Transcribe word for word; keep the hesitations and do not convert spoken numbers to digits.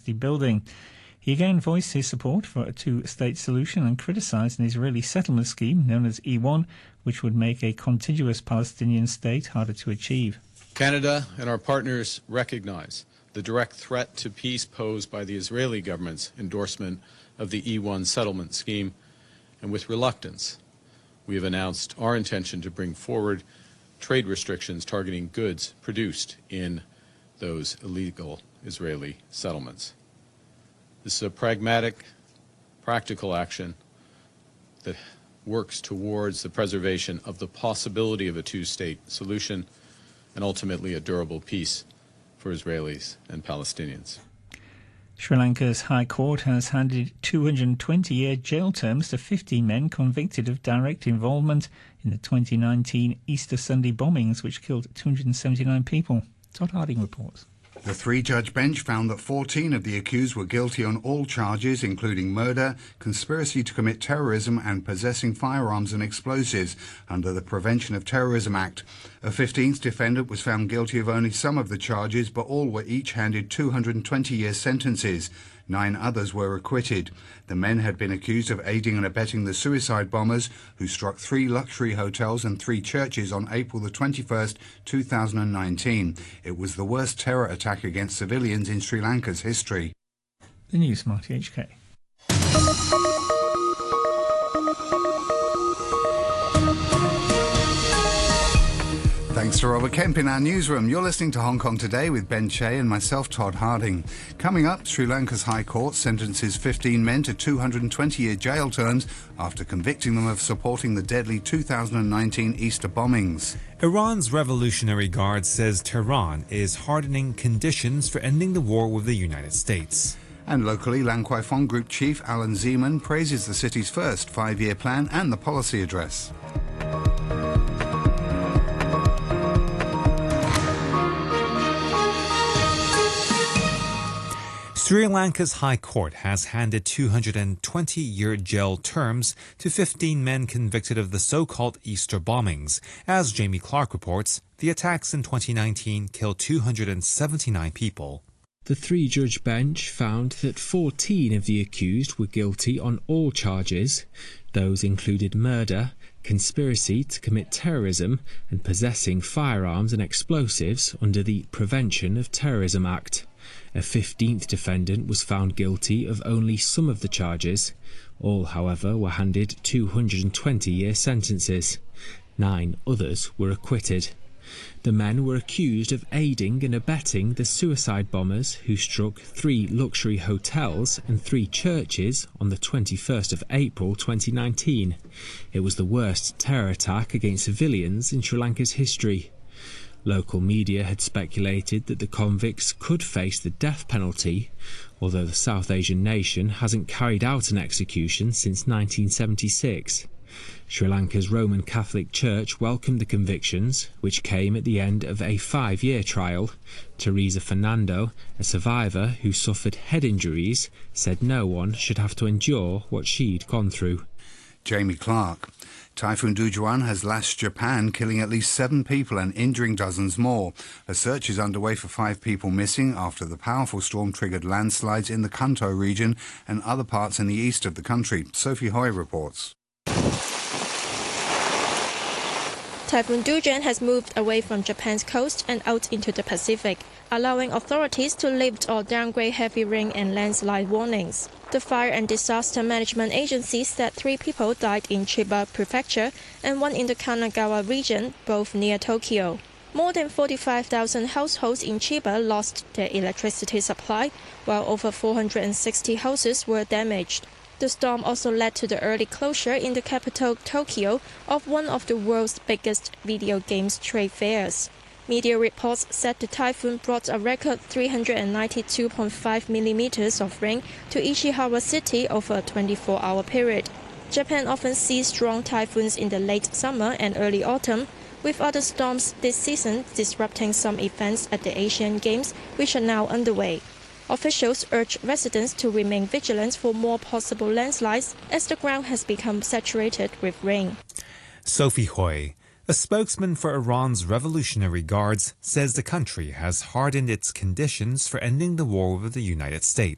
capacity building. He again voiced his support for a two-state solution and criticised an Israeli settlement scheme known as E one, which would make a contiguous Palestinian state harder to achieve. Canada and our partners recognize the direct threat to peace posed by the Israeli government's endorsement of the E one settlement scheme, and with reluctance, we have announced our intention to bring forward trade restrictions targeting goods produced in those illegal Israeli settlements. This is a pragmatic, practical action that works towards the preservation of the possibility of a two-state solution and ultimately a durable peace for Israelis and Palestinians. Sri Lanka's High Court has handed two hundred twenty year jail terms to fifteen men convicted of direct involvement in the twenty nineteen Easter Sunday bombings, which killed two hundred seventy-nine people. Todd Harding reports. The three-judge bench found that fourteen of the accused were guilty on all charges, including murder, conspiracy to commit terrorism and possessing firearms and explosives under the Prevention of Terrorism Act. A fifteenth defendant was found guilty of only some of the charges, but all were each handed two hundred twenty year sentences. Nine others were acquitted. The men had been accused of aiding and abetting the suicide bombers who struck three luxury hotels and three churches on April the twenty-first, two thousand nineteen. It was the worst terror attack against civilians in Sri Lanka's history. The news from R T H K. Thanks to Robert Kemp in our newsroom. You're listening to Hong Kong Today with Ben Shea and myself, Todd Harding. Coming up, Sri Lanka's High Court sentences fifteen men to two hundred twenty year jail terms after convicting them of supporting the deadly two thousand nineteen Easter bombings. Iran's Revolutionary Guard says Tehran is hardening conditions for ending the war with the United States. And locally, Lan Kwai Fong Group Chief Alan Zeman praises the city's first five year plan and the policy address. Sri Lanka's High Court has handed two hundred twenty year jail terms to fifteen men convicted of the so-called Easter bombings. As Jamie Clark reports, the attacks in twenty nineteen killed two hundred seventy-nine people. The three-judge bench found that fourteen of the accused were guilty on all charges. Those included murder, conspiracy to commit terrorism and possessing firearms and explosives under the Prevention of Terrorism Act. A fifteenth defendant was found guilty of only some of the charges. All, however, were handed two hundred twenty year sentences. Nine others were acquitted. The men were accused of aiding and abetting the suicide bombers who struck three luxury hotels and three churches on the twenty-first of April twenty nineteen. It was the worst terror attack against civilians in Sri Lanka's history. Local media had speculated that the convicts could face the death penalty, although the South Asian nation hasn't carried out an execution since nineteen seventy-six. Sri Lanka's Roman Catholic Church welcomed the convictions, which came at the end of a five-year trial. Teresa Fernando, a survivor who suffered head injuries, said no one should have to endure what she'd gone through. Jamie Clark. Typhoon Dujuan has lashed Japan, killing at least seven people and injuring dozens more. A search is underway for five people missing after the powerful storm triggered landslides in the Kanto region and other parts in the east of the country. Sophie Hoy reports. Typhoon Dujuan has moved away from Japan's coast and out into the Pacific, allowing authorities to lift or downgrade heavy rain and landslide warnings. The Fire and Disaster Management Agency said three people died in Chiba Prefecture and one in the Kanagawa region, both near Tokyo. More than forty-five thousand households in Chiba lost their electricity supply, while over four hundred sixty houses were damaged. The storm also led to the early closure in the capital, Tokyo, of one of the world's biggest video games trade fairs. Media reports said the typhoon brought a record three hundred ninety-two point five millimeters of rain to Ishikawa City over a twenty-four hour period. Japan often sees strong typhoons in the late summer and early autumn, with other storms this season disrupting some events at the Asian Games, which are now underway. Officials urge residents to remain vigilant for more possible landslides as the ground has become saturated with rain. Sophie Hoy. A spokesman for Iran's Revolutionary Guards says the country has hardened its conditions for ending the war with the United States.